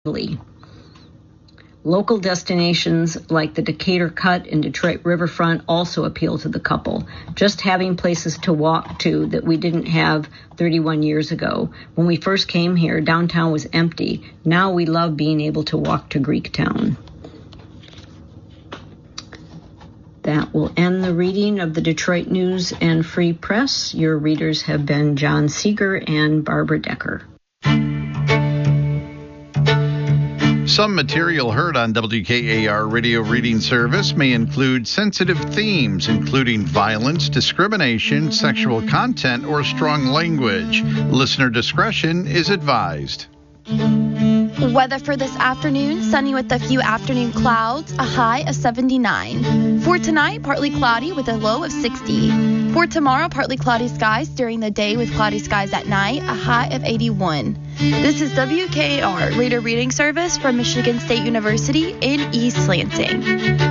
Local destinations like the Decatur Cut and Detroit Riverfront also appeal to the couple, just having places to walk to that we didn't have 31 years ago. When we first came here, downtown was empty. Now we love being able to walk to Greektown. That will end the reading of the Detroit News and Free Press. Your readers have been John Seeger and Barbara Decker. Some material heard on WKAR Radio Reading Service may include sensitive themes, including violence, discrimination, sexual content, or strong language. Listener discretion is advised. Weather for this afternoon, sunny with a few afternoon clouds, a high of 79. For tonight, partly cloudy with a low of 60. For tomorrow, partly cloudy skies during the day with cloudy skies at night, a high of 81. This is WKAR Radio Reading Service from Michigan State University in East Lansing.